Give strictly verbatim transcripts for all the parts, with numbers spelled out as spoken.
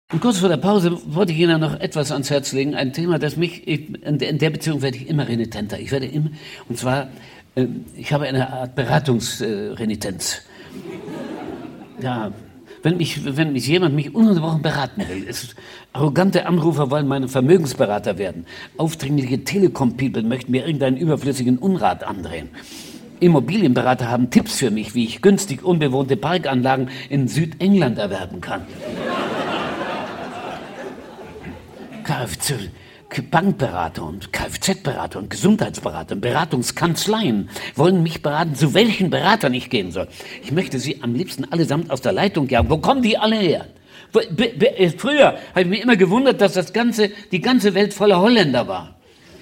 Und kurz vor der Pause wollte ich Ihnen noch etwas ans Herz legen, ein Thema, das mich, in der Beziehung werde ich immer renitenter. Ich werde immer, und zwar, ich habe eine Art Beratungsrenitenz. Ja, wenn mich, wenn mich jemand mich ununterbrochen beraten will, ist, arrogante Anrufer wollen meine Vermögensberater werden, aufdringliche Telekom-People möchten mir irgendeinen überflüssigen Unrat andrehen. Immobilienberater haben Tipps für mich, wie ich günstig unbewohnte Parkanlagen in Südengland erwerben kann. Kfz, Bankberater und Kfz-Berater und Gesundheitsberater und Beratungskanzleien wollen mich beraten, zu welchen Beratern ich gehen soll. Ich möchte sie am liebsten allesamt aus der Leitung jagen. Wo kommen die alle her? Früher habe ich mich immer gewundert, dass das ganze, die ganze Welt voller Holländer war.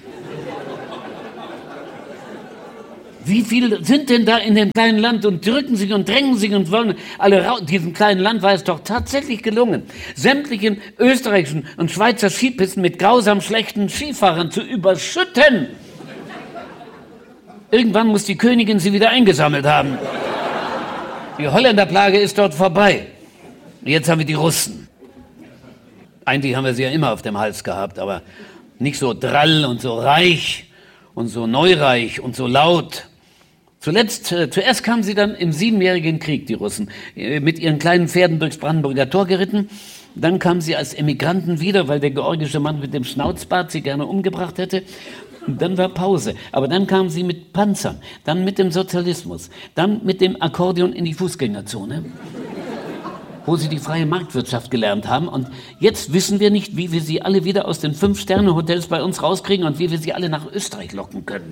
Wie viele sind denn da in dem kleinen Land und drücken sich und drängen sich und wollen alle raus? Diesem kleinen Land war es doch tatsächlich gelungen, sämtlichen österreichischen und Schweizer Skipisten mit grausam schlechten Skifahrern zu überschütten. Irgendwann muss die Königin sie wieder eingesammelt haben. Die Holländerplage ist dort vorbei. Jetzt haben wir die Russen. Eigentlich haben wir sie ja immer auf dem Hals gehabt, aber nicht so drall und so reich und so neureich und so laut. Zuletzt, äh, zuerst kamen sie dann im Siebenjährigen Krieg, die Russen, äh, mit ihren kleinen Pferden durchs Brandenburger Tor geritten. Dann kamen sie als Emigranten wieder, weil der georgische Mann mit dem Schnauzbart sie gerne umgebracht hätte. Und dann war Pause. Aber dann kamen sie mit Panzern, dann mit dem Sozialismus, dann mit dem Akkordeon in die Fußgängerzone, wo sie die freie Marktwirtschaft gelernt haben. Und jetzt wissen wir nicht, wie wir sie alle wieder aus den Fünf-Sterne-Hotels bei uns rauskriegen und wie wir sie alle nach Österreich locken können.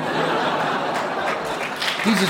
Dieses,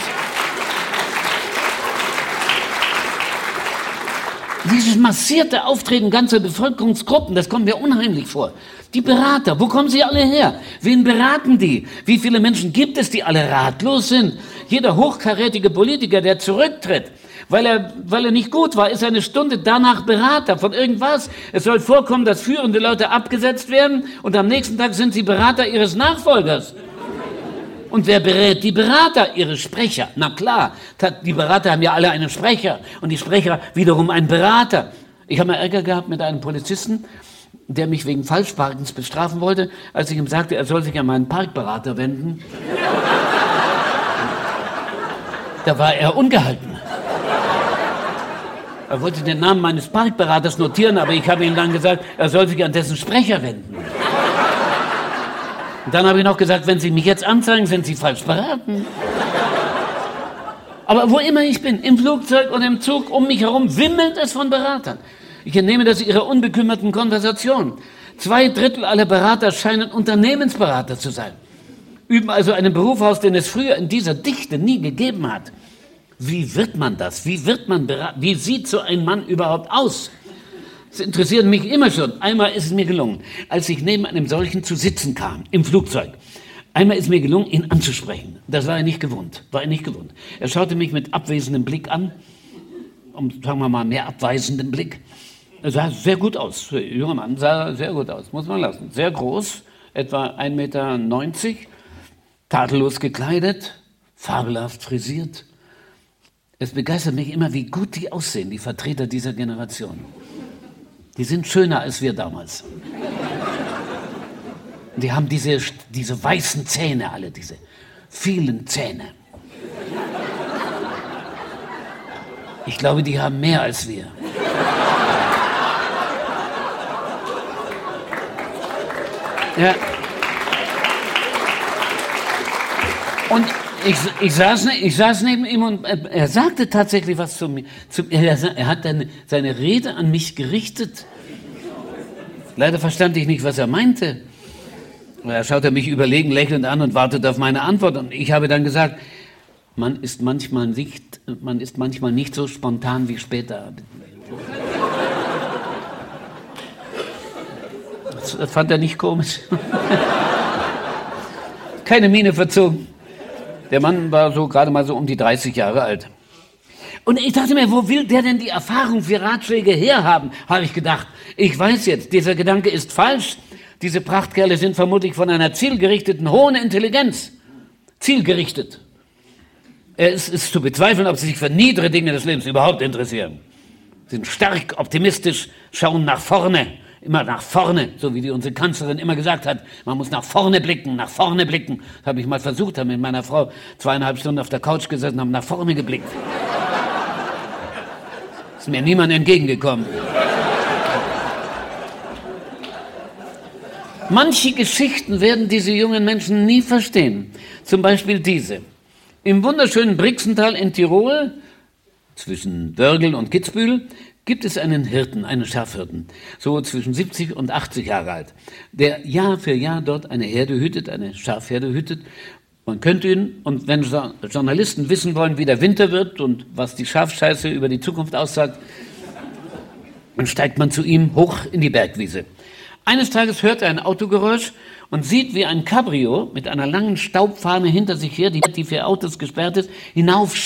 dieses massierte Auftreten ganzer Bevölkerungsgruppen, das kommt mir unheimlich vor. Die Berater, wo kommen sie alle her? Wen beraten die? Wie viele Menschen gibt es, die alle ratlos sind? Jeder hochkarätige Politiker, der zurücktritt, weil er, weil er nicht gut war, ist eine Stunde danach Berater von irgendwas. Es soll vorkommen, dass führende Leute abgesetzt werden und am nächsten Tag sind sie Berater ihres Nachfolgers. Und wer berät die Berater? Ihre Sprecher. Na klar, die Berater haben ja alle einen Sprecher und die Sprecher wiederum einen Berater. Ich habe mal Ärger gehabt mit einem Polizisten, der mich wegen Falschparkens bestrafen wollte, als ich ihm sagte, er soll sich an meinen Parkberater wenden. Da war er ungehalten. Er wollte den Namen meines Parkberaters notieren, aber ich habe ihm dann gesagt, er soll sich an dessen Sprecher wenden. Und dann habe ich noch gesagt, wenn Sie mich jetzt anzeigen, sind Sie falsch beraten. Aber wo immer ich bin, im Flugzeug und im Zug, um mich herum, wimmelt es von Beratern. Ich entnehme das Ihrer unbekümmerten Konversation. Zwei Drittel aller Berater scheinen Unternehmensberater zu sein. Üben also einen Beruf aus, den es früher in dieser Dichte nie gegeben hat. Wie wird man das? Wie wird man beraten? Wie sieht so ein Mann überhaupt aus? Das interessiert mich immer schon. Einmal ist es mir gelungen, als ich neben einem solchen zu sitzen kam, im Flugzeug. Einmal ist mir gelungen, ihn anzusprechen. Das war er nicht gewohnt. War er nicht gewohnt. Er schaute mich mit abwesendem Blick an, um, sagen wir mal, mehr abweisenden Blick. Er sah sehr gut aus. Der junge Mann sah sehr gut aus, muss man lassen. Sehr groß, etwa ein Meter neunzig, tadellos gekleidet, fabelhaft frisiert. Es begeistert mich immer, wie gut die aussehen, die Vertreter dieser Generation. Die sind schöner als wir damals. Die haben diese, diese weißen Zähne alle, diese vielen Zähne. Ich glaube, die haben mehr als wir. Ja. Und ich, ich, saß, ich saß neben ihm und er sagte tatsächlich was zu mir. Zu, er, er hat dann seine Rede an mich gerichtet. Leider verstand ich nicht, was er meinte. Er schaute mich überlegen, lächelnd an und wartete auf meine Antwort. Und ich habe dann gesagt, man ist manchmal nicht, man ist manchmal nicht so spontan wie später. Das fand er nicht komisch. Keine Miene verzogen. Der Mann war so gerade mal so um die dreißig Jahre alt. Und ich dachte mir, wo will der denn die Erfahrung für Ratschläge herhaben, habe ich gedacht. Ich weiß jetzt, dieser Gedanke ist falsch. Diese Prachtkerle sind vermutlich von einer zielgerichteten, hohen Intelligenz. Zielgerichtet. Es ist zu bezweifeln, ob sie sich für niedere Dinge des Lebens überhaupt interessieren. sind stark, optimistisch, schauen nach vorne, immer nach vorne, so wie die unsere Kanzlerin immer gesagt hat, man muss nach vorne blicken, nach vorne blicken. Das habe ich mal versucht, habe mit meiner Frau zweieinhalb Stunden auf der Couch gesessen, haben nach vorne geblickt. Ist mir niemand entgegengekommen. Manche Geschichten werden diese jungen Menschen nie verstehen. Zum Beispiel diese. Im wunderschönen Brixental in Tirol, zwischen Wörgl und Kitzbühel, gibt es einen Hirten, einen Schafhirten, so zwischen siebzig und achtzig Jahre alt, der Jahr für Jahr dort eine Herde hütet, eine Schafherde hütet. Man könnte ihn, und wenn Journalisten wissen wollen, wie der Winter wird und was die Schafscheiße über die Zukunft aussagt, dann steigt man zu ihm hoch in die Bergwiese. Eines Tages hört er ein Autogeräusch und sieht, wie ein Cabrio mit einer langen Staubfahne hinter sich her, die für Autos gesperrt ist, hinauf